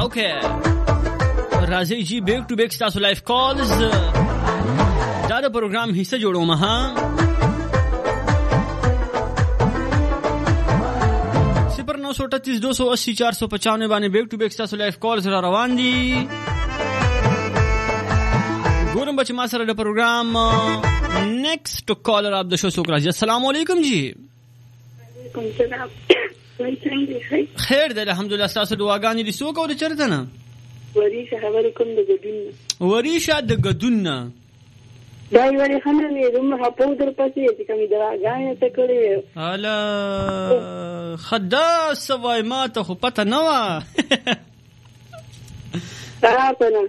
اوکے راځي جی بیک ټو بیک تاسو لایف کالز دا د پروګرام حصہ جوړوم ها 0938280495 باندې بیک ټو بیک تاسو لایف کالز را روان دي ګورم بچ ما سره د پروګرام نیکسټ کالر اپ د شو سوکرا جی السلام علیکم جی وعلیکم السلام خیر ده الحمدلله تاسو دعاګانې دي سوک او د چرته نه وریشه خبرکم د ګدون وریشه د ګدون دا یوه خنه مې رومه په در پسې چې کومې دعاګانې ته کړې الا خدا سوای ما ته خو پته نه وا تاسو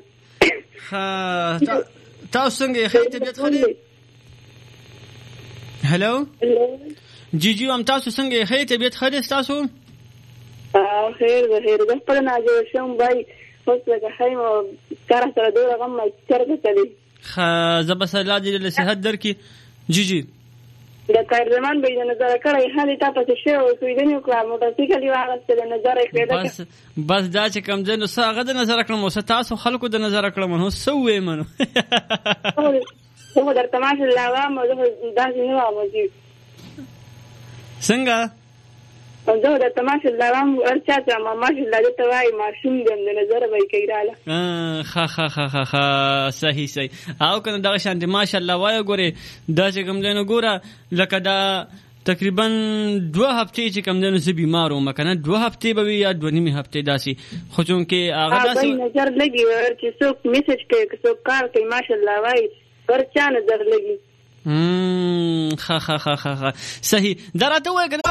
تاسو څنګه خیر طبیعت خلې هلو جی جی ام تاسو څنګه خیر طبیعت خلې تاسو خیر د خپل ناجو شم بای اوس لکه خیمه کار سره دوه غم چرته چلی زبس الله دې له صحت درکې جی جی د کار زمان به نظر کړی حالي تاسو شه او سویدنی کو موټر سایکل واغسته د نظر کړی بس دا چې کم ځنو ساغه د نظر کړم او تاسو خلکو د نظر کړم نو سوې منو هو در تماشه لاوا مو دا نه وامه څنګه زه د تماشه لاوا ورچا ته ما ماشاءالله د توای ماشوم د نظر به کیراله خا صحیح او کنه دا شانت ماشاءالله وای ګوره دا چې کوم دنه ګوره لکه دا تقریبا 2 هفته چې کوم دنه زه بیمار وم کنه 2 هفته به یا 2 نیمه هفته داسي خو چون کې هغه داسي نظر لګي ورته څوک میسج کوي څوک کار کوي ماشاءالله وای ورچا نظر لګي خا صحیح درته وای